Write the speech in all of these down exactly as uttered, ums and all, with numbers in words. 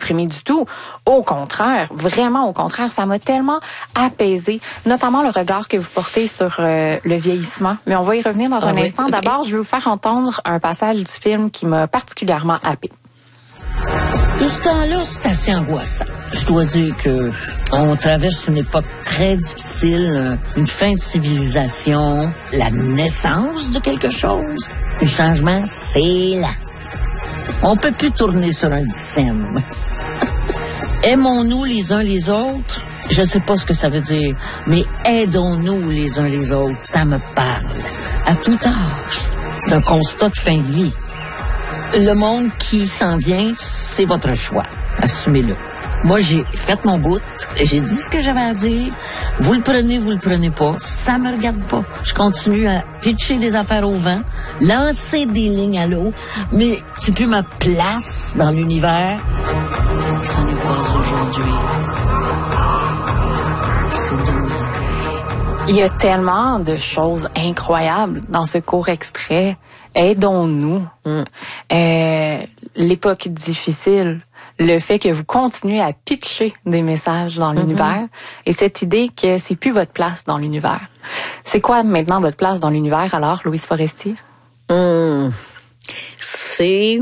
déprimée du tout. Au contraire, vraiment au contraire, ça m'a tellement apaisée, notamment le regard que vous portez sur euh, le vieillissement. Mais on va y revenir dans ah un oui, instant. okay. D'abord, je vais vous faire entendre un passage du film qui m'a particulièrement happée. De ce temps-là, c'est assez angoissant. Je dois dire que on traverse une époque très difficile, une fin de civilisation, la naissance de quelque chose. Le changement, c'est là. On peut plus tourner sur un dixaine. Aimons-nous les uns les autres? Je ne sais pas ce que ça veut dire, mais aidons-nous les uns les autres. Ça me parle. À tout âge. C'est un constat de fin de vie. Le monde qui s'en vient, c'est votre choix. Assumez-le. Moi, j'ai fait mon bout. J'ai dit ce que j'avais à dire. Vous le prenez, vous le prenez pas. Ça me regarde pas. Je continue à pitcher des affaires au vent, lancer des lignes à l'eau, mais c'est plus ma place dans l'univers. Ce n'est pas aujourd'hui. C'est demain. Il y a tellement de choses incroyables dans ce court extrait. Aidons-nous. Mm. Euh, l'époque difficile, le fait que vous continuez à pitcher des messages dans mm-hmm. l'univers et cette idée que c'est plus votre place dans l'univers. C'est quoi maintenant votre place dans l'univers alors, Louise Forestier? Mm. C'est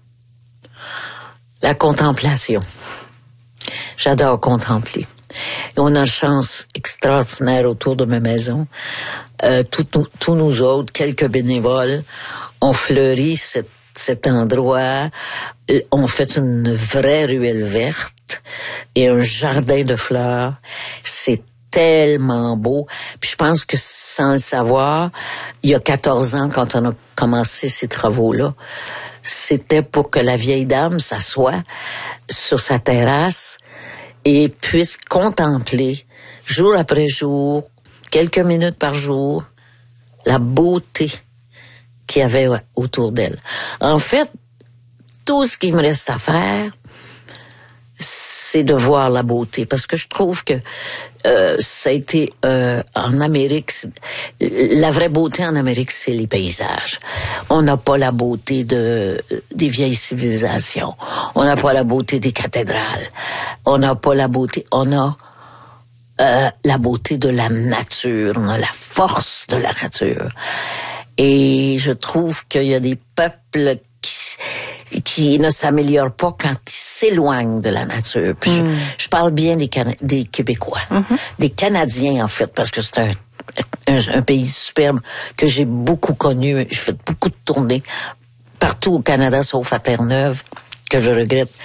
la contemplation. J'adore contempler. Et on a une chance extraordinaire autour de ma maison. Euh, tous nous autres, quelques bénévoles, ont fleuri cet, cet endroit. On fait une vraie ruelle verte et un jardin de fleurs. C'est tellement beau. Puis je pense que sans le savoir, il y a quatorze ans, quand on a commencé ces travaux-là, c'était pour que la vieille dame s'assoie sur sa terrasse et puisse contempler, jour après jour, quelques minutes par jour, la beauté qu'il y avait autour d'elle. En fait, tout ce qu'il me reste à faire, c'est de voir la beauté. Parce que je trouve que euh, ça a été euh, en Amérique, la vraie beauté en Amérique, c'est les paysages. On n'a pas la beauté de des vieilles civilisations. On n'a pas la beauté des cathédrales. On n'a pas la beauté. On a euh, la beauté de la nature. On a la force de la nature. Et je trouve qu'il y a des peuples qui, qui ne s'améliorent pas quand ils s'éloignent de la nature. Puis mm. je, je parle bien des, Cana- des Québécois, mm-hmm. des Canadiens en fait, parce que c'est un, un, un pays superbe que j'ai beaucoup connu. J'ai fait beaucoup de tournées partout au Canada, sauf à Terre-Neuve, que je regrette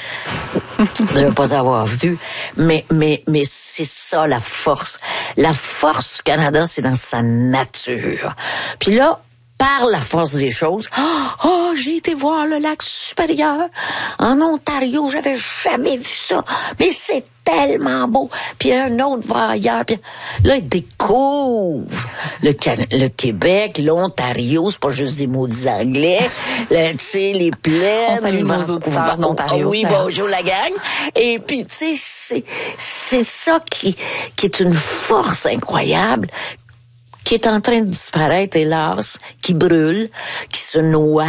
de ne pas avoir vu. Mais, mais, mais c'est ça la force. La force du Canada, c'est dans sa nature. Puis là, par la force des choses, oh, oh, j'ai été voir le lac supérieur en Ontario, j'avais jamais vu ça, mais c'est tellement beau. Puis un autre va ailleurs, puis là il découvre le, Can- le Québec, l'Ontario, c'est pas juste des maudits anglais, tu sais les plaines. On salue nos auditeurs d'Ontario. Oh, oui, bonjour la gang. Et puis tu sais c'est c'est ça qui qui est une force incroyable, qui est en train de disparaître, hélas, qui brûle, qui se noie.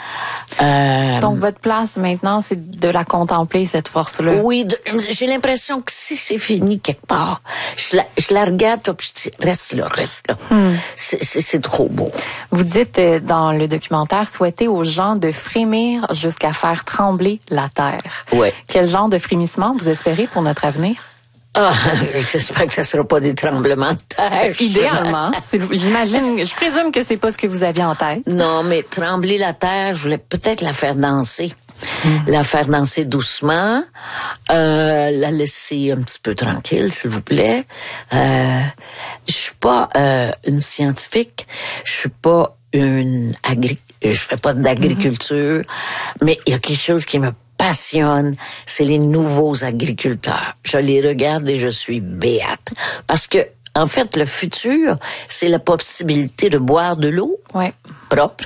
Euh, Donc, votre place maintenant, c'est de la contempler, cette force-là. Oui, de, j'ai l'impression que si c'est fini quelque part, je la, je la regarde, puis je dis, reste là, reste là. Hmm. C'est, c'est, c'est trop beau. Vous dites euh, dans le documentaire, souhaiter aux gens de frémir jusqu'à faire trembler la terre. Ouais. Quel genre de frémissement vous espérez pour notre avenir? Ah, j'espère que ça sera pas des tremblements de terre. Idéalement. J'imagine, je présume que c'est pas ce que vous aviez en tête. Non, mais trembler la terre, je voulais peut-être la faire danser. Mmh. La faire danser doucement, euh, la laisser un petit peu tranquille, s'il vous plaît. Euh, je suis pas euh, une scientifique, je suis pas une agri, je fais pas d'agriculture, mmh. mais il y a quelque chose qui me passionne, c'est les nouveaux agriculteurs. Je les regarde et je suis béate. Parce que, en fait, le futur, c'est la possibilité de boire de l'eau ouais. propre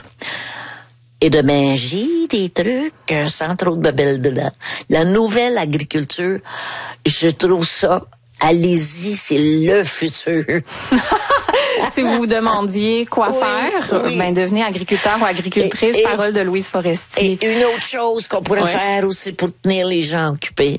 et de manger des trucs sans trop de babelle dedans. La nouvelle agriculture, je trouve ça, allez-y, c'est le futur. Si vous vous demandiez quoi oui, faire, oui. ben devenez agriculteur ou agricultrice, et, et, parole de Louise Forestier. Et une autre chose qu'on pourrait ouais. faire aussi pour tenir les gens occupés,